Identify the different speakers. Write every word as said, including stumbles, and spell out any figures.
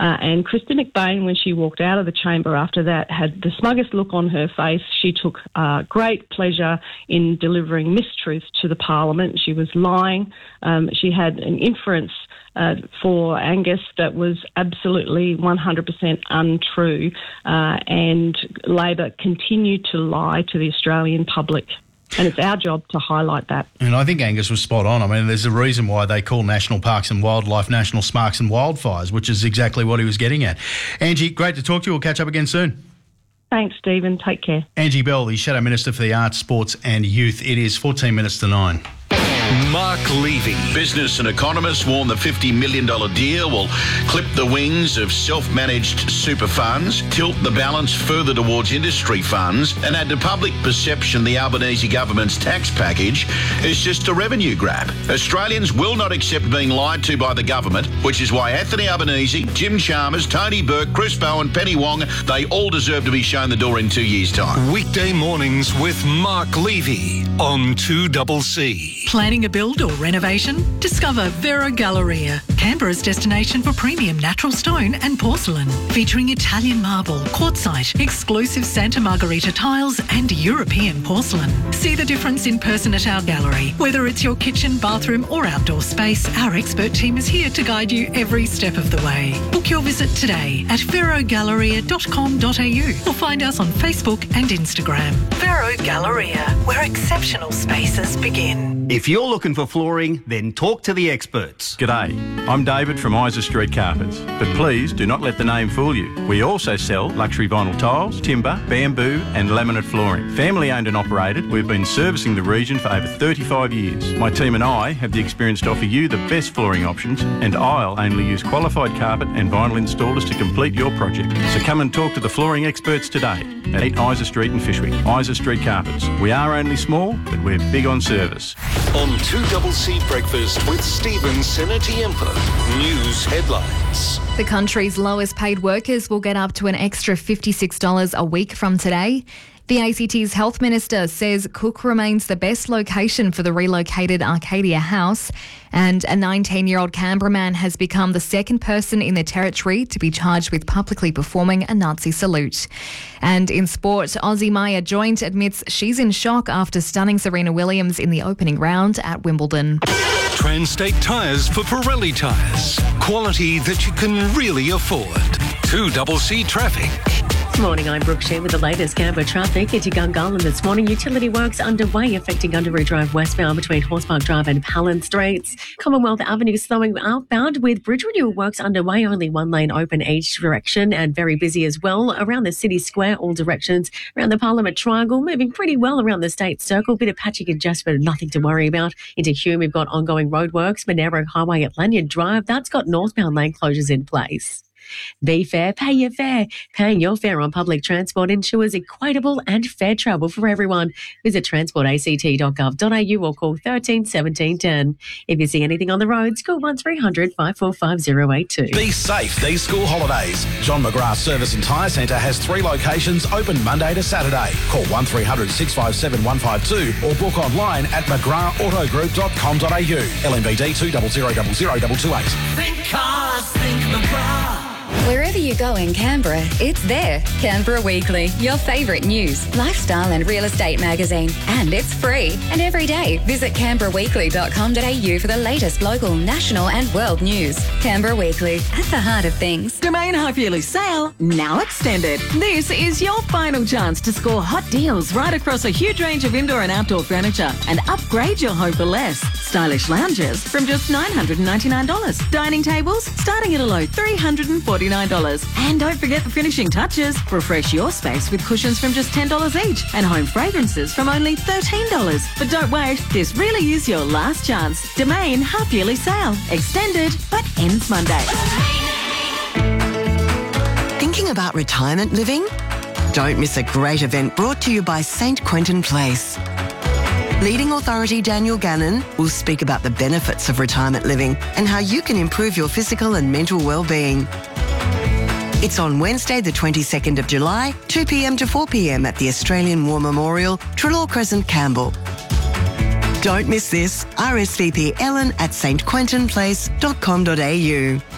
Speaker 1: Uh, and Krista McBain, when she walked out of the chamber after that, had the smuggest look on her face. She took uh, great pleasure in delivering mistruths to the Parliament. She was lying. Um, she had an inference uh, for Angus that was absolutely one hundred percent untrue, uh, and Labor continued to lie to the Australian public. And it's our job to highlight that.
Speaker 2: And I think Angus was spot on. I mean, there's a reason why they call National Parks and Wildlife National Sparks and Wildfires, which is exactly what he was getting at. Angie, great to talk to you. We'll catch up again soon.
Speaker 1: Thanks, Stephen. Take care.
Speaker 2: Angie Bell, the Shadow Minister for the Arts, Sports and Youth. It is fourteen minutes to nine.
Speaker 3: Mark Levy.
Speaker 4: Business and economists warn the fifty million dollars deal will clip the wings of self-managed super funds, tilt the balance further towards industry funds, and add to public perception the Albanese government's tax package is just a revenue grab. Australians will not accept being lied to by the government, which is why Anthony Albanese, Jim Chalmers, Tony Burke, Chris Bowen, Penny Wong, they all deserve to be shown the door in two years' time.
Speaker 3: Weekday mornings with Mark Levy on two C C.
Speaker 5: Planning a build or renovation? Discover Vero Galleria, Canberra's destination for premium natural stone and porcelain, featuring Italian marble, quartzite, exclusive Santa Margherita tiles and European porcelain. See the difference in person at our gallery. Whether it's your kitchen, bathroom or outdoor space, our expert team is here to guide you every step of the way. Book your visit today at vero galleria dot com dot a u or find us on Facebook and Instagram. Vero Galleria, where exceptional spaces begin.
Speaker 6: If you're looking for flooring, then talk to the experts.
Speaker 7: G'day, I'm David from Isa Street Carpets, but please do not let the name fool you. We also sell luxury vinyl tiles, timber, bamboo and laminate flooring. Family owned and operated, we've been servicing the region for over thirty-five years. My team and I have the experience to offer you the best flooring options, and I'll only use qualified carpet and vinyl installers to complete your project. So come and talk to the flooring experts today at eight Isa Street in Fishwick. Isa Street Carpets. We are only small, but we're big on service.
Speaker 3: On two C C Breakfast with Stephen Senatiempo. News headlines.
Speaker 8: The country's lowest paid workers will get up to an extra fifty-six dollars a week from today. The A C T's Health Minister says Cook remains the best location for the relocated Arcadia House, and a nineteen-year-old Canberra man has become the second person in the Territory to be charged with publicly performing a Nazi salute. And in sport, Aussie Maya Joint admits she's in shock after stunning Serena Williams in the opening round at Wimbledon.
Speaker 3: Transtate Tyres for Pirelli tyres. Quality that you can really afford. two C C Traffic.
Speaker 9: Morning, I'm Brooke Shea with the latest Canberra traffic. Into Gungahlin this morning, utility works underway affecting Underwood Drive westbound between Horsepark Drive and Palin Straits. Commonwealth Avenue slowing outbound with bridge renewal works underway, only one lane open each direction and very busy as well around the City Square, all directions. Around the Parliament Triangle, moving pretty well around the State Circle. Bit of patchy congestion, but nothing to worry about. Into Hume, we've got ongoing roadworks. Monero Highway at Lanyard Drive, that's got northbound lane closures in place. Be fair, pay your fare. Paying your fare on public transport ensures equitable and fair travel for everyone. Visit transport a c t dot gov dot a u or call thirteen seventeen ten. If you see anything on the roads, call one three hundred five four five zero eight two.
Speaker 10: Be safe these school holidays. John McGrath Service and Tyre Centre has three locations open Monday to Saturday. Call one three hundred six five seven one five two or book online at mcgrath auto group dot com dot a u. L M V D two zero zero zero zero two two eight.
Speaker 11: Think cars, think McGrath.
Speaker 12: Wherever you go in Canberra, it's there. Canberra Weekly, your favourite news, lifestyle and real estate magazine. And it's free. And every day, visit canberra weekly dot com dot a u for the latest local, national and world news. Canberra Weekly, at the heart of things.
Speaker 13: Domain Half Yearly Sale, now extended. This is your final chance to score hot deals right across a huge range of indoor and outdoor furniture and upgrade your home for less. Stylish lounges from just nine hundred ninety-nine dollars. Dining tables starting at a low three hundred forty-nine dollars. And don't forget the finishing touches. Refresh your space with cushions from just ten dollars each and home fragrances from only thirteen dollars. But don't wait, this really is your last chance. Domain Half Yearly Sale. Extended, but ends Monday.
Speaker 14: Thinking about retirement living? Don't miss a great event brought to you by Saint Quentin Place. Leading authority Daniel Gannon will speak about the benefits of retirement living and how you can improve your physical and mental well-being. It's on Wednesday the twenty-second of July, two p m to four p m at the Australian War Memorial, Trelaw Crescent, Campbell. Don't miss this. R S V P Ellen at s t quentin place dot com dot a u.